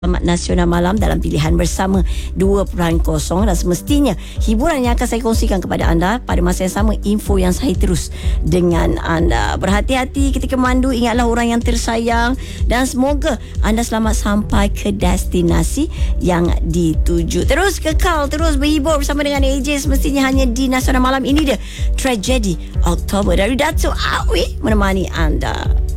Nasional Malam dalam pilihan bersama 2.0 dan semestinya hiburan yang akan saya kongsikan kepada anda pada masa yang sama, info yang saya terus dengan anda. Berhati-hati ketika memandu, ingatlah orang yang tersayang dan semoga anda selamat sampai ke destinasi yang dituju. Terus kekal, terus berhibur bersama dengan AJ semestinya hanya di Nasional Malam. Ini dia Tragedi Oktober dari Dato' Awi menemani anda.